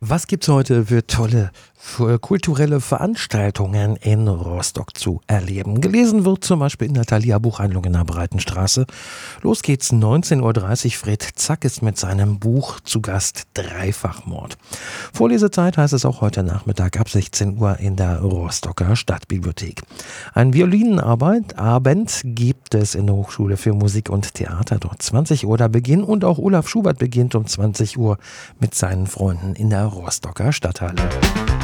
Was gibt's heute für tolle kulturelle Veranstaltungen in Rostock zu erleben? Gelesen wird zum Beispiel in der Thalia Buchhandlung in der Breitenstraße. Los geht's 19:30 Uhr. Fred Zack ist mit seinem Buch zu Gast Dreifachmord. Vorlesezeit heißt es auch heute Nachmittag ab 16 Uhr in der Rostocker Stadtbibliothek. Ein Violinabend gibt es in der Hochschule für Musik und Theater. Dort 20 Uhr der Beginn und auch Olaf Schubert beginnt um 20 Uhr mit seinen Freunden in der Rostocker Stadthalle.